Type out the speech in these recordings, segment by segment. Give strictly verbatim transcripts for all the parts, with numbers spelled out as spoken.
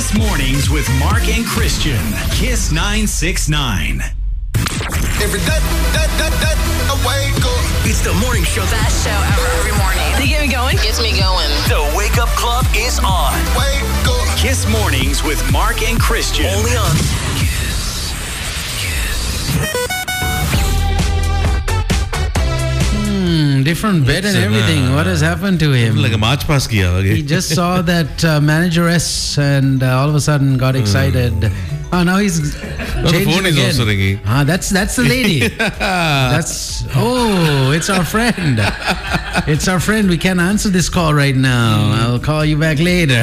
Kiss Mornings with Mark and Christian. Kiss nine six nine. Every day, day, day, day, I wake up. It's the morning show. Best show ever every morning. They get me going. Gets me going. The Wake Up Club is on. Wake up. Kiss Mornings with Mark and Christian. Only on Kiss. Hmm, different bed and everything. What has happened to him? Like a march pass kiya. He just saw that uh, manageress and uh, all of a sudden got excited. Oh, now he's the changed phone is again. also ringing. Ah, that's that's the lady. That's oh, it's our friend. It's our friend. We can't answer this call right now. I'll call you back later.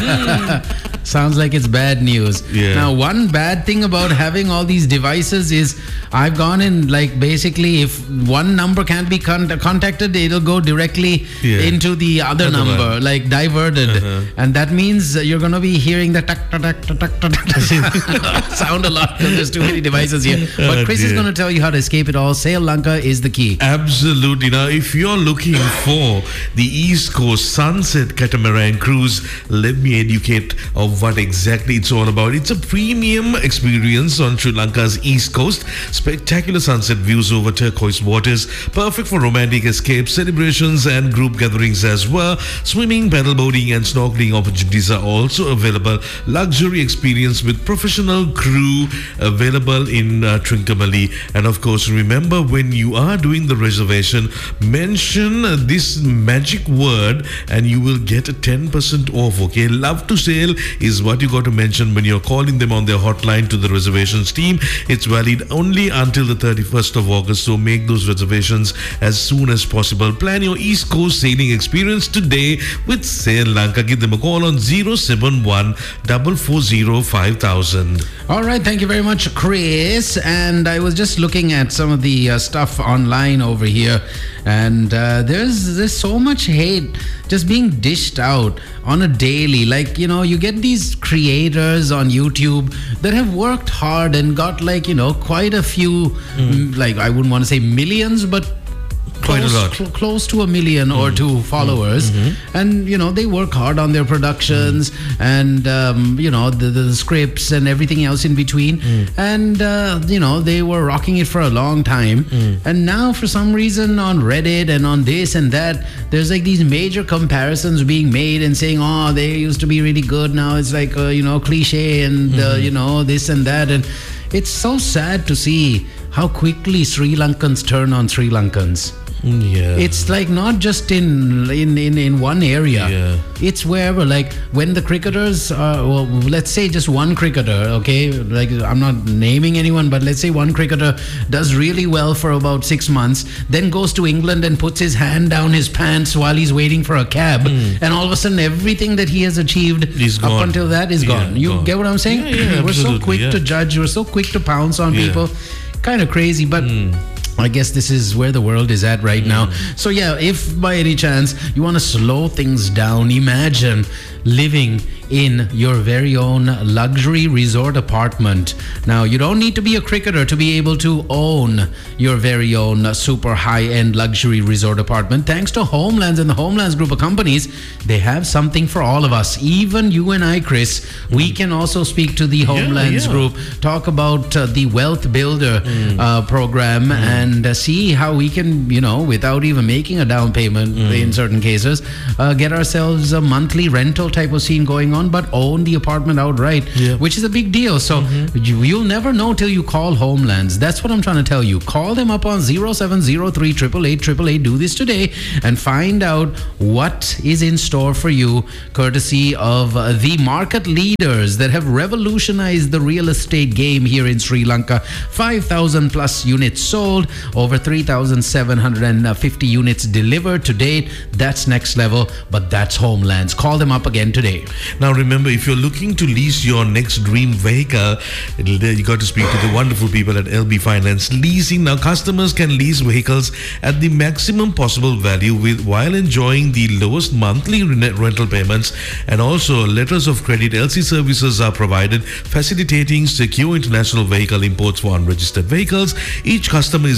Sounds like it's bad news. Yeah. Now, one bad thing about having all these devices is I've gone in, like, basically if one number can't be con- contacted, it'll go directly Yeah. into the other Other number, one. like diverted. Uh-huh. And that means you're going to be hearing the tuck, tuck, tuck, tuck, tuck, tuck sound a lot because there's too many devices here. But Oh, Chris is dear. going to tell you how to escape it all. Sri Lanka is the key. Absolutely. Now, if you're looking for the East Coast Sunset Catamaran Cruise, let me educate of what exactly it's all about. It's a premium experience on Sri Lanka's East Coast. Spectacular sunset views over turquoise waters, perfect for romantic escapes, celebrations, and group gatherings as well. Swimming, paddleboarding, and snorkeling opportunities are also available. Luxury experience with professional crew available in uh, Trincomalee. And of course, remember, when you are doing the reservation, mention uh, this magic word and you will get a ten percent off. Okay, love to sail is what you got to mention when you're calling them on their hotline to the reservations team. It's valid only until the thirty-first of August, so make those reservations as soon as possible. Plan your East Coast sailing experience today with Sri Lanka. Give them a call on zero seven one four four zero five thousand. All right, thank you very much, Chris. And I was just looking at some of the uh, stuff online over here, and uh, there's there's so much hate just being dished out on a daily. Like, you know, you get these creators on YouTube that have worked hard and got, like, you know, quite a few, mm. like, I wouldn't want to say millions, but Quite close, a lot. cl- close to a million mm. or two followers, mm-hmm. and you know they work hard on their productions mm. and um, you know the, the scripts and everything else in between, mm. and uh, you know they were rocking it for a long time, mm. and now for some reason on Reddit and on this and that, there's like these major comparisons being made and saying, oh, they used to be really good, now it's like uh, you know cliche and mm-hmm. uh, you know this and that, and it's so sad to see how quickly Sri Lankans turn on Sri Lankans. Yeah. It's like not just in in, in, in one area. Yeah. It's wherever, like when the cricketers are, well, let's say just one cricketer, okay? Like I'm not naming anyone, but let's say one cricketer does really well for about six months, then goes to England and puts his hand down his pants while he's waiting for a cab. Mm. And all of a sudden, everything that he has achieved He's up gone. until that is Yeah, gone. You gone. get what I'm saying? Yeah, yeah, we're so absolutely, quick yeah. to judge. We're so quick to pounce on Yeah. people. Kind of crazy, but... Mm. I guess this is where the world is at right mm. now. So yeah, if by any chance you want to slow things down, imagine living in your very own luxury resort apartment. Now, you don't need to be a cricketer to be able to own your very own super high-end luxury resort apartment. Thanks to Homelands and the Homelands group of companies, they have something for all of us. Even you and I, Chris, mm. we can also speak to the Homelands yeah. group, talk about uh, the Wealth Builder mm. uh, program mm. and uh, see how we can, you know, without even making a down payment mm. in certain cases, uh, get ourselves a monthly rental type of scene going on, but own the apartment outright, yeah. which is a big deal. So mm-hmm. you, you'll never know till you call Homelands. That's what I'm trying to tell you. Call them up on zero seven zero three, eight eight eight, eight eight eight. Do this today and find out what is in store for you, courtesy of uh, the market leaders that have revolutionized the real estate game here in Sri Lanka. five thousand plus units sold, over three thousand seven hundred fifty units delivered to date. That's next level, but that's Homelands. Call them up again today. Now remember, if you're looking to lease your next dream vehicle, you got to speak to the wonderful people at L B Finance Leasing. Now customers can lease vehicles at the maximum possible value with while enjoying the lowest monthly net rental payments, and also letters of credit. L C services are provided, facilitating secure international vehicle imports for unregistered vehicles. Each customer is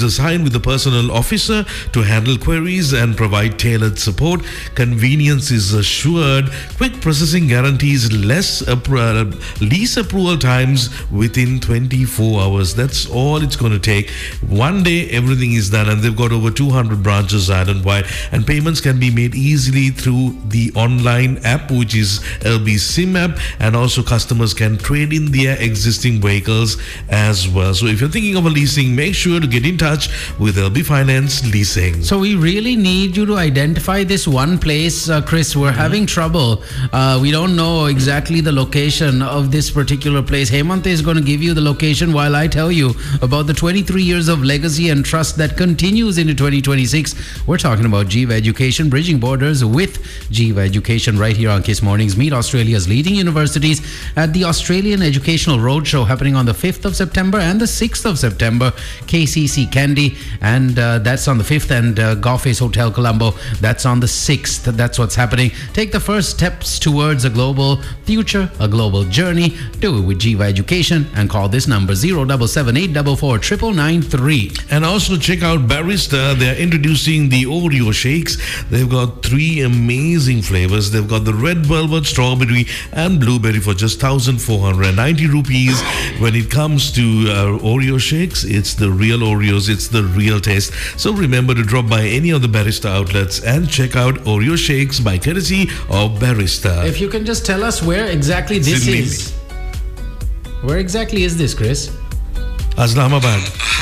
assigned with a personal officer to handle queries and provide tailored support. Convenience is assured. Quick processing guarantees less appro- lease approval times within twenty-four hours. That's all it's going to take. One day, everything is done, and they've got over two hundred branches island-wide, and payments can be made easily through the online app, which is L B SIM app, and also customers can trade in their existing vehicles as well. So if you're thinking of a leasing, make sure to get in touch with L B Finance Leasing. So we really need you to identify this one place, uh, Chris. We're having trouble. Uh, we don't know exactly the location of this particular place. Hemant is going to give you the location while I tell you about the twenty-three years of legacy and trust that continues into twenty twenty-six. We're talking about Jeeva Education, bridging borders with Jeeva Education right here on Kiss Mornings. Meet Australia's leading universities at the Australian Educational Roadshow happening on the fifth of September and the sixth of September. K C C Kandy, and uh, that's on the fifth, and uh, Golface Hotel Colombo, that's on the sixth. That's what's happening. Take the first steps towards a global future, a global journey. Do it with Jeeva Education and call this number zero seven seven eight four four nine nine nine three. And also check out Barista. They're introducing the Oreo shakes. They've got three amazing flavors. They've got the red velvet, strawberry, and blueberry for just one thousand four hundred ninety rupees. When it comes to uh, Oreo shakes, it's the real Oreos. It's the real taste. So remember to drop by any of the Barista outlets and check out Oreo shakes by courtesy of Barista. If you can just tell us where exactly this Sydney. is. Where exactly is this, Chris? Islamabad.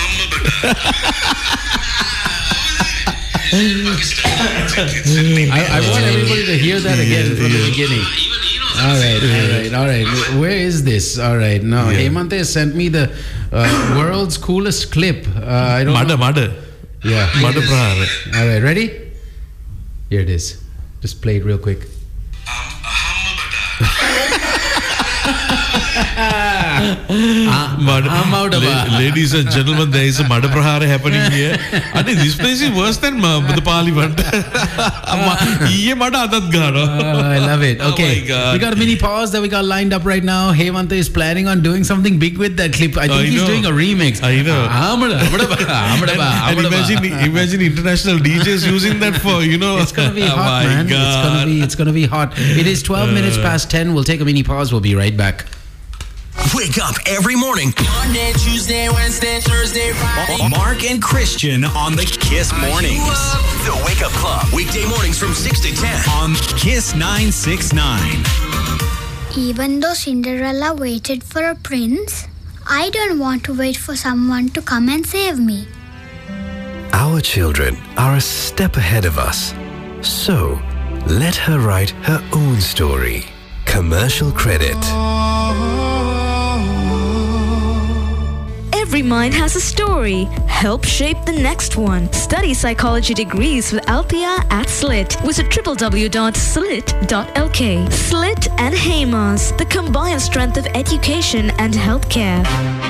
I, I want everybody to hear that again Yeah, from yeah. the beginning. All right, all right, all right. Where is this? All right, now Yeah. Hemant sent me the uh, world's coolest clip. Uh, I don't Mada, know. mada. Yeah. Mada prahara. All right, ready? Here it is. Just play it real quick. Mada- I'm out of La- a- Ladies and gentlemen, there is a Mada prahara happening here. I think this place is worse than ma- the parliament. Ye mada adat garo. Oh, I love it. Oh Okay, my God. we got a mini pause that we got lined up right now. Hemant is planning on doing something big with that clip. I think I he's know. doing a remix. I know. Amada, amada ba, amada ba, And amada ba. imagine, imagine international D Js using that for, you know. It's gonna be Oh hot, my man. It's God. gonna be it's gonna be hot. It is twelve minutes past ten. We'll take a mini pause. We'll be right back. Wake up every morning. Monday, Tuesday, Wednesday, Thursday, Friday. Mark and Christian on the Kiss Mornings. The Wake Up Club. Weekday mornings from six to ten. On Kiss nine six nine. Even though Cinderella waited for a prince, I don't want to wait for someone to come and save me. Our children are a step ahead of us. So, let her write her own story. Commercial credit. Every mind has a story. Help shape the next one. Study psychology degrees with Alpia at SLIT. Visit w w w dot slit dot l k. SLIT and Hamas, the combined strength of education and healthcare.